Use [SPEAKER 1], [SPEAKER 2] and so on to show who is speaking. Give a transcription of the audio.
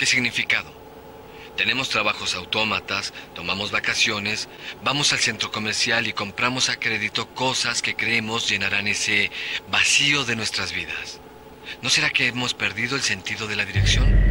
[SPEAKER 1] ¿Qué significado? Tenemos trabajos autómatas, tomamos vacaciones, vamos al centro comercial y compramos a crédito cosas que creemos llenarán ese vacío de nuestras vidas. ¿No será que hemos perdido el sentido de la dirección?